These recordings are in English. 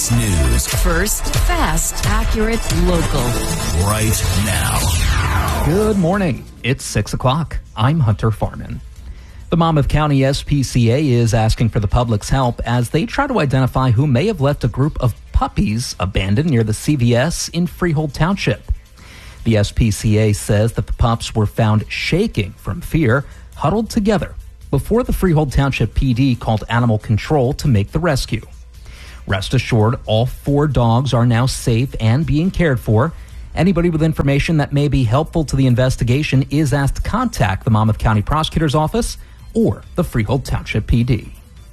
Week's news. First, fast, accurate, local. Right now. Good morning. It's 6 o'clock. I'm Hunter Farman. The Monmouth County SPCA is asking for the public's help as they try to identify who may have left a group of puppies abandoned near the CVS in Freehold Township. The SPCA says that the pups were found shaking from fear, huddled together, before the Freehold Township PD called animal control to make the rescue. Rest assured, all 4 dogs are now safe and being cared for. Anybody with information that may be helpful to the investigation is asked to contact the Monmouth County Prosecutor's Office or the Freehold Township PD.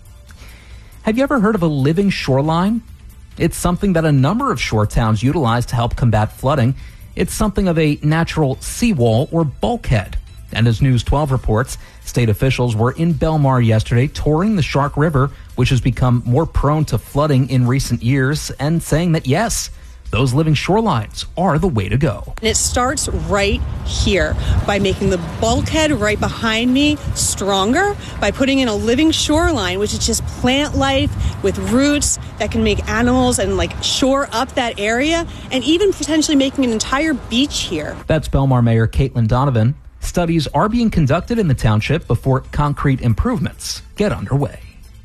Have you ever heard of a living shoreline? It's something that a number of shore towns utilize to help combat flooding. It's something of a natural seawall or bulkhead. And as News 12 reports, state officials were in Belmar yesterday touring the Shark River, which has become more prone to flooding in recent years, and saying that yes, those living shorelines are the way to go. And it starts right here by making the bulkhead right behind me stronger, by putting in a living shoreline, which is just plant life with roots that can make animals and shore up that area, and even potentially making an entire beach here. That's Belmar Mayor Caitlin Donovan. Studies are being conducted in the township before concrete improvements get underway.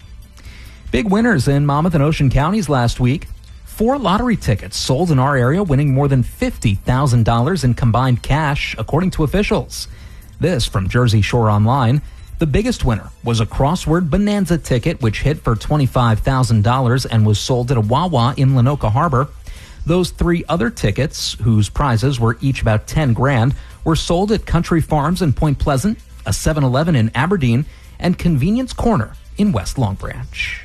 Big winners in Monmouth and Ocean counties last week. 4 lottery tickets sold in our area, winning more than $50,000 in combined cash, according to officials. This from Jersey Shore Online. The biggest winner was a crossword bonanza ticket, which hit for $25,000 and was sold at a Wawa in Lenoka Harbor. Those 3 other tickets, whose prizes were each about $10,000, were sold at Country Farms in Point Pleasant, a 7-Eleven in Aberdeen, and Convenience Corner in West Long Branch.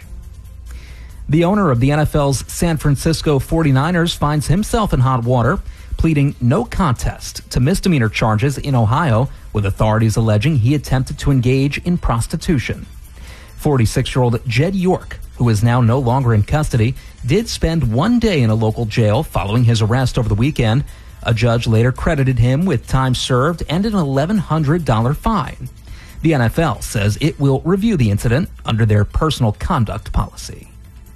The owner of the NFL's San Francisco 49ers finds himself in hot water, pleading no contest to misdemeanor charges in Ohio, with authorities alleging he attempted to engage in prostitution. 46-year-old Jed York, who is now no longer in custody, did spend 1 day in a local jail following his arrest over the weekend. A judge later credited him with time served and an $1,100 fine. The NFL says it will review the incident under their personal conduct policy.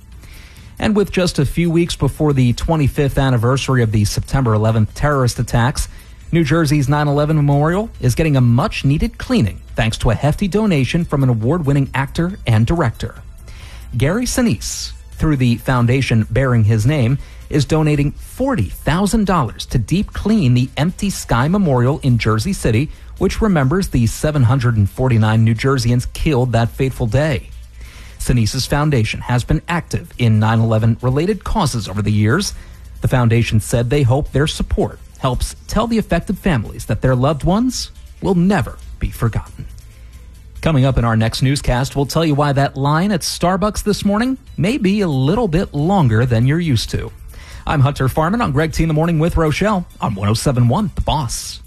And with just a few weeks before the 25th anniversary of the September 11th terrorist attacks, New Jersey's 9/11 Memorial is getting a much-needed cleaning thanks to a hefty donation from an award-winning actor and director. Gary Sinise, through the foundation bearing his name, is donating $40,000 to deep clean the Empty Sky Memorial in Jersey City, which remembers the 749 New Jerseyans killed that fateful day. Sinise's foundation has been active in 9/11 related causes over the years. The foundation said they hope their support helps tell the affected families that their loved ones will never be forgotten. Coming up in our next newscast, we'll tell you why that line at Starbucks this morning may be a little bit longer than you're used to. I'm Hunter Farman on Greg T in the Morning with Rochelle on 107.1 The Boss.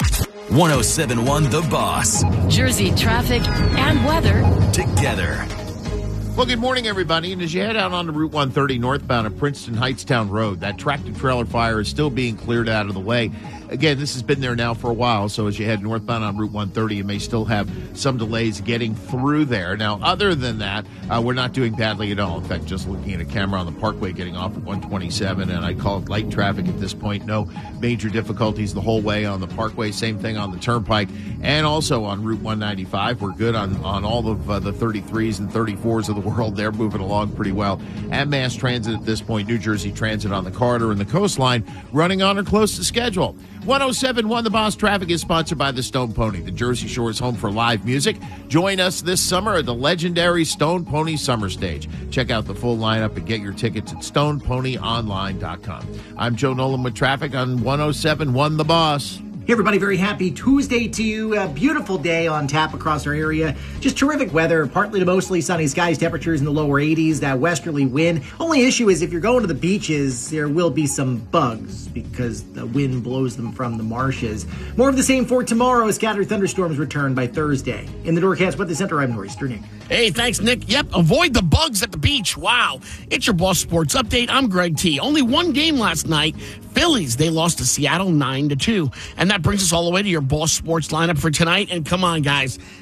107.1 The Boss. Jersey traffic and weather Together. Well, good morning, everybody. And as you head out onto Route 130 northbound at Princeton Heightstown Road, that tractor-trailer fire is still being cleared out of the way. Again, this has been there now for a while, so as you head northbound on Route 130, you may still have some delays getting through there. Now, other than that, we're not doing badly at all. In fact, just looking at a camera on the Parkway getting off at 127, and I call it light traffic at this point. No major difficulties the whole way on the Parkway. Same thing on the Turnpike, and also on Route 195. We're good on all of the 33s and 34s of the world. They're moving along pretty well. And mass transit at this point, New Jersey Transit on the corridor and the coastline, running on or close to schedule. 107.1 The Boss Traffic is sponsored by the Stone Pony, the Jersey Shore's home for live music. Join us this summer at the legendary Stone Pony Summer Stage. Check out the full lineup and get your tickets at stoneponyonline.com. I'm Joe Nolan with traffic on 107.1 The Boss. Hey everybody, very happy Tuesday to you. A beautiful day on tap across our area. Just terrific weather, partly to mostly sunny skies, temperatures in the lower 80s, that westerly wind. Only issue is if you're going to the beaches, there will be some bugs because the wind blows them from the marshes. More of the same for tomorrow as scattered thunderstorms return by Thursday. In the Norcast Weather Center, I'm Norris Sterling. Hey, thanks, Nick. Yep, avoid the bugs at the beach. Wow. It's your Boss Sports Update. I'm Greg T. Only one game last night. Phillies, they lost to Seattle 9-2. And that brings us all the way to your Boss Sports lineup for tonight. And come on, guys,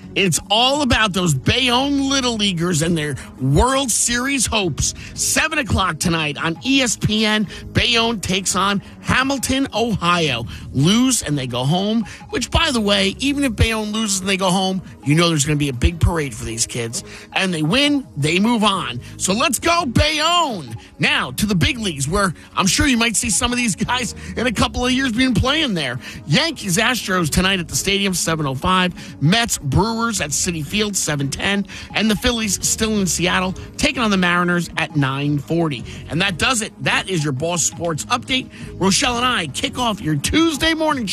It's all about those Bayonne Little Leaguers and their World Series hopes. 7 o'clock tonight on ESPN. Bayonne takes on Hamilton, Ohio. Lose and they go home, which, by the way, even if Bayonne loses and they go home, you know there's going to be a big parade for these kids. And they win, they move on. So let's go Bayonne. Now to the big leagues, where I'm sure you might see some of these guys in a couple of years being playing there. Yankees, Astros tonight at the stadium, 7:05. Mets, Brewers at Citi Field, 7:10. And the Phillies still in Seattle, taking on the Mariners at 9:40. And that does it. That is your Boss Sports Update. Rochelle and I kick off your Tuesday morning